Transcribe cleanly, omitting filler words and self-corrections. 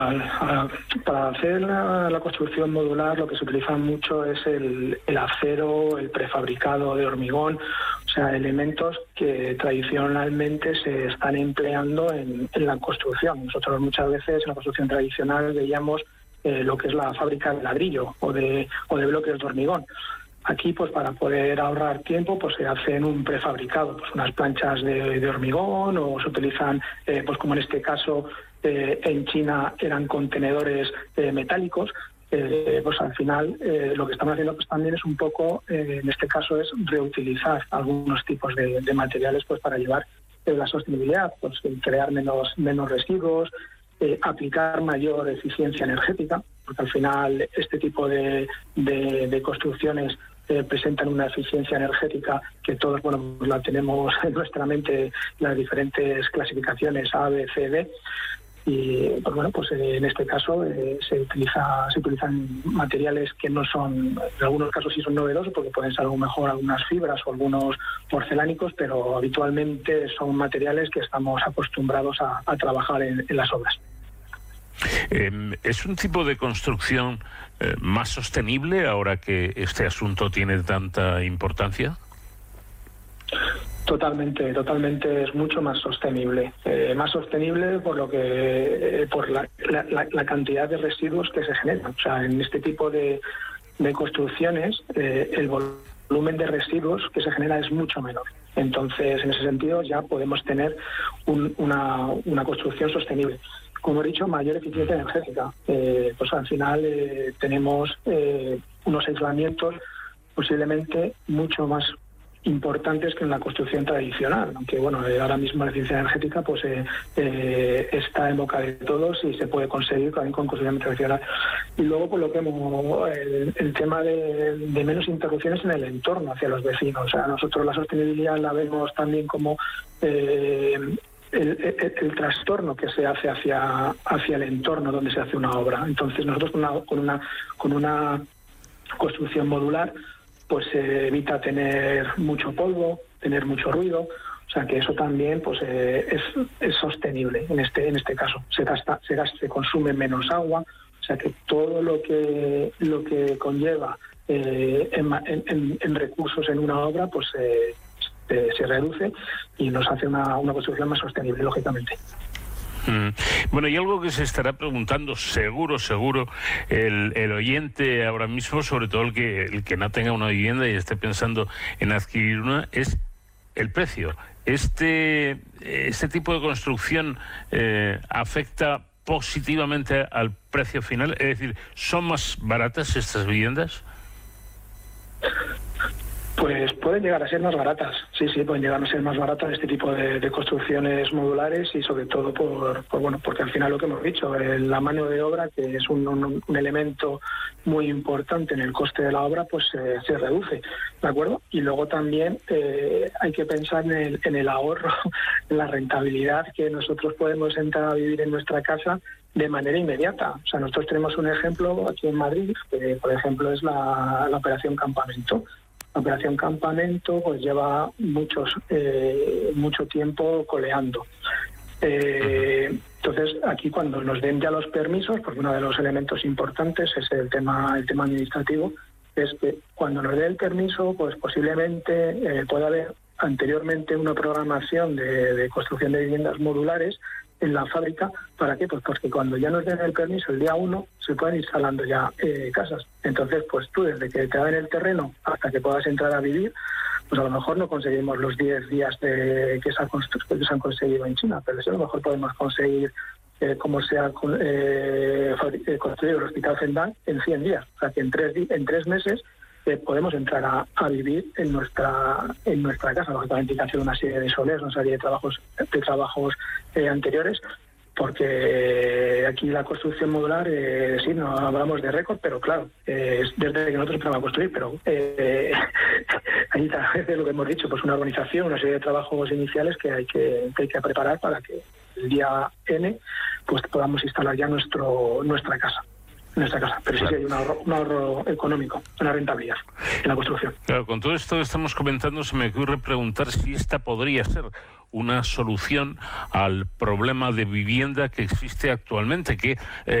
para hacer la construcción modular lo que se utiliza mucho es el acero, el prefabricado de hormigón, o sea, elementos que tradicionalmente se están empleando en la construcción. Nosotros muchas veces en la construcción tradicional veíamos lo que es la fábrica de ladrillo o de bloques de hormigón. Aquí, pues para poder ahorrar tiempo, pues se hacen un prefabricado, pues unas planchas de hormigón, o se utilizan, pues como en este caso en China eran contenedores metálicos. Pues al final lo que estamos haciendo pues también es un poco, en este caso es reutilizar algunos tipos de materiales pues para llevar la sostenibilidad, pues crear menos residuos, aplicar mayor eficiencia energética, porque al final este tipo de construcciones presentan una eficiencia energética que todos pues la tenemos en nuestra mente, las diferentes clasificaciones A, B, C, D. Y pues en este caso se utilizan materiales que no son, en algunos casos sí son novedosos, porque pueden ser a lo mejor algunas fibras o algunos porcelánicos, pero habitualmente son materiales que estamos acostumbrados a trabajar en las obras. ¿Es un tipo de construcción más sostenible ahora que este asunto tiene tanta importancia? Totalmente es mucho más sostenible. Más sostenible por la cantidad de residuos que se generan. O sea, en este tipo de construcciones el volumen de residuos que se genera es mucho menor. Entonces, en ese sentido ya podemos tener una construcción sostenible. Como he dicho, mayor eficiencia energética. Pues al final tenemos unos aislamientos posiblemente mucho más importantes que en la construcción tradicional, aunque ahora mismo la eficiencia energética pues está en boca de todos y se puede conseguir también con construcción tradicional. Y luego pues lo que el tema de menos interrupciones en el entorno hacia los vecinos. O sea, nosotros la sostenibilidad la vemos también como el trastorno que se hace hacia el entorno donde se hace una obra. Entonces nosotros con una construcción modular pues se evita tener mucho polvo, tener mucho ruido, o sea que eso también pues es sostenible en este caso. Se consume menos agua, o sea que todo lo que conlleva en recursos en una obra pues se reduce y nos hace una construcción más sostenible, lógicamente. Bueno, y algo que se estará preguntando seguro el oyente ahora mismo, sobre todo el que no tenga una vivienda y esté pensando en adquirir una, es el precio. Este tipo de construcción afecta positivamente al precio final, es decir, ¿son más baratas estas viviendas? Pues pueden llegar a ser más baratas, sí, pueden llegar a ser más baratas este tipo de construcciones modulares, y sobre todo porque al final lo que hemos dicho, la mano de obra, que es un elemento muy importante en el coste de la obra, pues se reduce, ¿de acuerdo? Y luego también hay que pensar en el ahorro, en la rentabilidad que nosotros podemos entrar a vivir en nuestra casa de manera inmediata. O sea, nosotros tenemos un ejemplo aquí en Madrid, que por ejemplo es la Operación Campamento. La Operación Campamento pues lleva mucho tiempo coleando. Entonces, aquí cuando nos den ya los permisos, porque uno de los elementos importantes es el tema administrativo, es que cuando nos dé el permiso, pues posiblemente pueda haber anteriormente una programación de construcción de viviendas modulares en la fábrica. ¿Para qué? Pues porque cuando ya nos den el permiso el día 1 se pueden ir instalando ya casas. Entonces, pues tú desde que te dan el terreno hasta que puedas entrar a vivir, pues a lo mejor no conseguimos los 10 días que se han conseguido en China, pero sí a lo mejor podemos conseguir como se ha construido el Hospital Zhendang en 100 días. O sea que en 3 meses podemos entrar a vivir en nuestra casa. Lógicamente hay que hacer una serie de soles, una serie de trabajos anteriores, porque aquí la construcción modular, sí, no hablamos de récord, pero claro, es desde que nosotros empezamos a construir, pero ahí es lo que hemos dicho, pues una organización, una serie de trabajos iniciales que hay que preparar para que el día N pues podamos instalar ya nuestra casa. en esta casa. Pero claro. sí hay un ahorro económico, una rentabilidad en la construcción. Claro, con todo esto que estamos comentando se me ocurre preguntar si esta podría ser una solución al problema de vivienda que existe actualmente, que